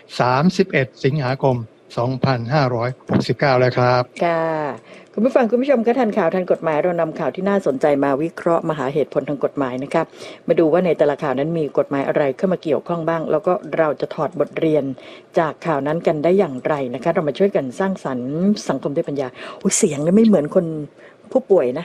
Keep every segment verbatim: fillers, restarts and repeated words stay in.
สามสิบเอ็ดสิงหาคมสองพันห้าร้อยหกสิบเก้าแล้วครับค่ะคุณผู้ฟังคุณผู้ชมก็ทันข่าวทันกฎหมายเรานำข่าวที่น่าสนใจมาวิเคราะห์มาหาเหตุผลทางกฎหมายนะครับมาดูว่าในแต่ละข่าวนั้นมีกฎหมายอะไรเข้ามาเกี่ยวข้องบ้างแล้วก็เราจะถอดบทเรียนจากข่าวนั้นกันได้อย่างไรนะคะเรามาช่วยกันสร้างสรรค์สังคมด้วยปัญญาอุ้ยเสียงเนี่ยไม่เหมือนคนผู้ป่วยนะ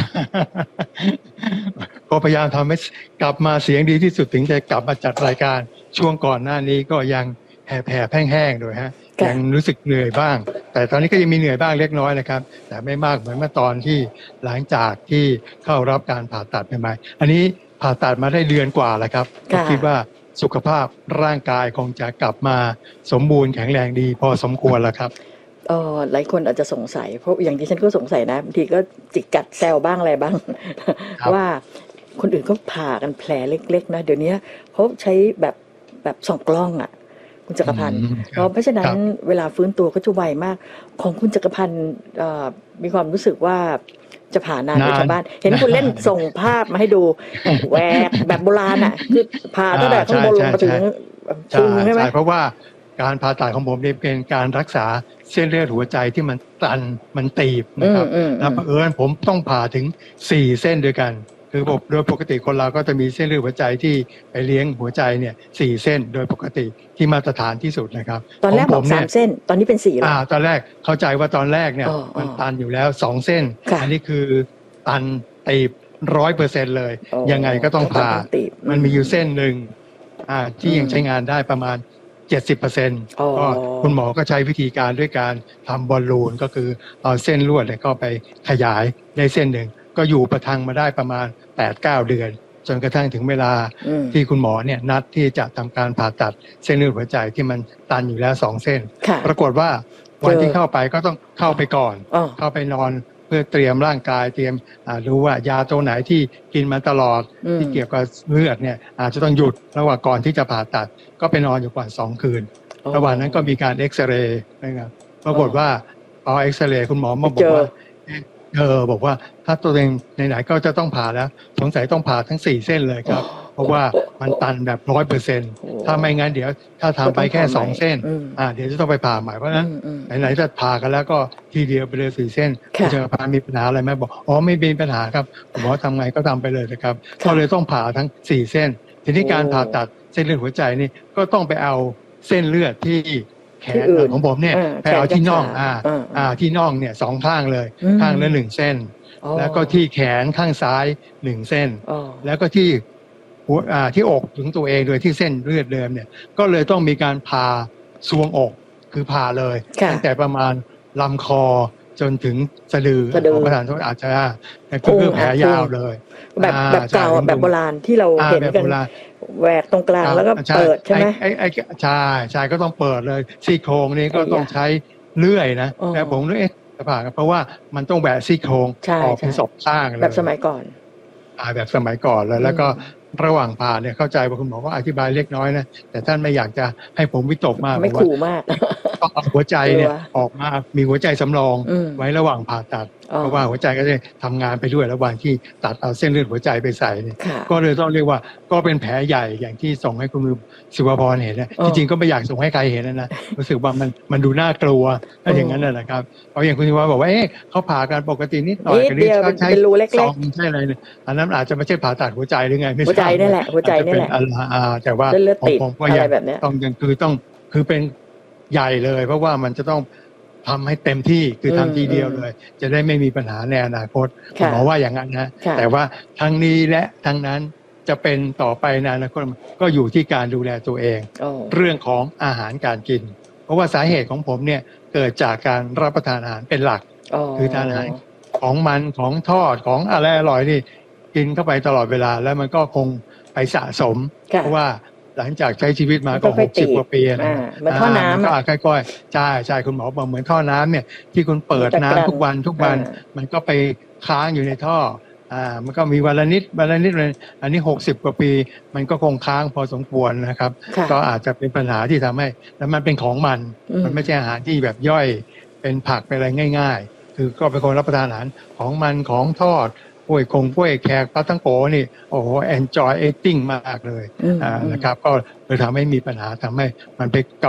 ก็พยายามทำให้กลับมาเสียงดีที่สุดถึงจะกลับมาจัดรายการช่วงก่อนหน้านี้ก็ยังแผ่ๆแห้งๆโดยฮะยังรู้สึกเหนื่อยบ้างแต่ตอนนี้ก็ยังมีเหนื่อยบ้างเล็กน้อยนะครับแต่ไม่มากเหมือนเมื่อตอนที่หลังจากที่เข้ารับการผ่าตัดใหม่ๆอันนี้ผ่าตัดมาได้เดือนกว่าแล้วครับก็คิดว่าสุขภาพร่างกายคงจะกลับมาสมบูรณ์แข็งแรงดีพอสมควรแล้วครับเออหลายคนอาจจะสงสัยเพราะอย่างที่ฉันก็สงสัยนะบางทีก็จิกกัดแซวบ้างอะไรบ้างว่าคนอื่นก็ผ่ากันแผลเล็กๆนะเดี๋ยวนี้เขาใช้แบบแบบส่องกล้องอ่ะคุณจักรพันธ์เพราะฉะนั้นเวลาฟื้นตัวก็จะไวมากของคุณจักรพันธ์มีความรู้สึกว่าจะผ่านานกว่าชาวบ้านเห็นคุณเล่นส่งภาพมาให้ดูแหวกแบบโบราณอ่ะคือผ่าตั้งแต่ข้างบนลงมาถึงพุงใช่ไหมเพราะว่าการผ่าตัดของผมนี่เป็นการรักษาเส้นเลือดหัวใจที่มันตันมันตีบนะครับแล้วเผอิญผมต้องผ่าถึงสี่เส้นด้วยกันคือโดยปกติคนเราก็จะมีเส้นเลือดหัวใจที่ไปเลี้ยงหัวใจเนี่ยสี่เส้นโดยปกติที่มาตรฐานที่สุดนะครับตอนแรกบอกสามเส้นตอนนี้เป็นสี่แล้วอ่าตอนแรกเข้าใจว่าตอนแรกเนี่ยมันตันอยู่แล้วสองเส้นอันนี้คือตันตีบร้อยเปอร์เซ็นต์เลยยังไงก็ต้องผ่ามันมีอยู่เส้นหนึ่งอ่าที่ยังใช้งานได้ประมาณเจ็ดสิบเปอร์เซ็นต์ ก็คุณหมอก็ใช้วิธีการด้วยการทำบอลลูนก็คือเอาเส้นลวดเนี่ยก็ไปขยายในเส้นหนึ่งก็อยู่ประทังมาได้ประมาณ แปดเก้า เดือนจนกระทั่งถึงเวลาที่คุณหมอเนี่ยนัดที่จะทำการผ่าตัดเส้นเลือดหัวใจที่มันตันอยู่แล้วสองเส้นปรากฏว่าวันที่เข้าไปก็ต้องเข้าไปก่อนเข้าไปนอนเพื่อเตรียมร่างกายเตรียมรู้ว่ายาตัวไหนที่กินมาตลอดที่เกี่ยวกับเลือดเนี่ยอาจจะต้องหยุดระหว่างก่อนที่จะผ่าตัดก็ไปนอนอยู่ก่อนสองคืนระหว่างนั้นก็มีการเอ็กซเรย์นะครับปรากฏว่าพอเอ็กซเรย์คุณหมอมาบอกว่าเออบอกว่าถ้าตัวเองไหนๆก็จะต้องผ่าแล้วสงสัยต้องผ่าทั้งสี่เส้นเลยครับเพราะว่ามันตันแบบร้อยเปอร์เซ็นต์ถ้าไม่งั้นเดี๋ยวถ้าทำไปแค่สองเส้นอ่าเดี๋ยวจะต้องไปผ่าใหม่เพราะฉะนั้นไหนๆจะผ่ากันแล้วก็ทีเดียวไปเลยสี่เส้นจะผ่ามีปัญหาอะไรไหมบอกอ๋อไม่มีปัญหาครับหมอทำไงก็ทำไปเลยนะครับก็เลยต้องผ่าทั้งสี่เส้นทีนี้การผ่าตัดเส้นเลือดหัวใจนี่ก็ต้องไปเอาเส้นเลือดที่แขนของผมเนี่ยไปเอาที่น่องอ่าอ่าที่น่องเนี่ยสองข้างเลยข้างละหนึ่งเส้นแล้วก็ที่แขนข้างซ้ายหนึ่งเส้นแล้วก็ที่หัวอ่าที่อกถึงตัวเองโดยที่เส้นเลือดเดิมเนี่ยก็เลยต้องมีการผ่าซวงอกคือผ่าเลยตั้งแต่ประมาณลำคอจนถึงสะดือของประธานโทษอาจจะก็คือแผลยาวเลยแบบแบบเก่าแบบโบราณที่เราเห็นกันแหวกตรงกลางแล้วก็เปิดใช่ไหมไอ้ไอ้ใช่ใช่ก็ต้องเปิดเลยซี่โครงนี้ก็ต้องใช้เลื่อยนะแต่ผมนึกเอ๊ะจะผ่าเพราะว่ามันต้องแหวกซี่โครงออกเป็นศพสร้างเลยแบบสมัยก่อนอ่าแบบสมัยก่อนเลยแล้วก็ระหว่างผ่าเนี่ยเข้าใจว่าคุณหมอก็อธิบายเล็กน้อยนะแต่ท่านไม่อยากจะให้ผมวิตกมากไม่ขู่มากต้องเอาหัวใจเนี่ยออกมามีหัวใจสำรองไว้ระหว่างผ่าตัดเพราะว่าหัวใจก็จะทำงานไปด้วยระหว่างที่ตัดเอาเส้นเลือดหัวใจไปใส่เนี่ยก็เลยต้องเรียกว่าก็เป็นแผลใหญ่อย่างที่ส่งให้คุณศิวพรเห็นนะจริงๆก็ไม่อยากส่งให้ใครเห็นนะรู้สึกว่ามันมันดูน่ากลัวถ้าอย่างนั้นนะครับเพราะอย่างคุณศิวพรบอกว่าเอ๊ะเขาผ่ากันปกตินิดหน่อยกันนี้เขาใช้ซองใช่อะไรเนี่ยอันนั้นอาจจะไม่ใช่ผ่าตัดหัวใจหรือไงไม่ใช่หัวใจนี่แหละหัวใจนี่แหละแต่ว่าผมก็ยังต้องยังคือต้องคือเป็นใหญ่เลยเพราะว่ามันจะต้องทำให้เต็มที่คือทำทีเดียวเลยจะได้ไม่มีปัญหาในอนาคตหมอว่าอย่างนั้นนะแต่ว่าทั้งนี้และทั้งนั้นจะเป็นต่อไปในอนาคตก็อยู่ที่การดูแลตัวเองเรื่องของอาหารการกินเพราะว่าสาเหตุของผมเนี่ยเกิดจากการรับประทานอาหารเป็นหลักคือทานอาหารของมันของทอดของอะไรอร่อยนี่กินเข้าไปตลอดเวลาแล้วมันก็คงไปสะสมเพราะว่าหลังจากใช้ชีวิตมาก็หกสิบกว่าปีนะเหมือนท่อน้ำก็ค่อยๆใช่ใช่คุณหมอบอกเหมือนท่อน้ำเนี่ยที่คุณเปิดน้ำทุกวันทุกวันมันก็ไปค้างอยู่ในท่ออ่ามันก็มีวันละนิดวันละนิดเลยอันนี้หกสิบกว่าปีมันก็คงค้างพอสมควรนะครับก็อาจจะเป็นปัญหาที่ทำให้แล้วมันเป็นของมันมันไม่ใช่อาหารที่แบบย่อยเป็นผักเป็นอะไรง่ายๆคือก็เป็นคนรับประทานอาหารของมันของทอดป่วยคงป่วยแขกปลาตั้งโกนี่โอ้โห enjoy eating มากเลยอ่านะครับก็เลยทำให้มีปัญหาทำให้มันไป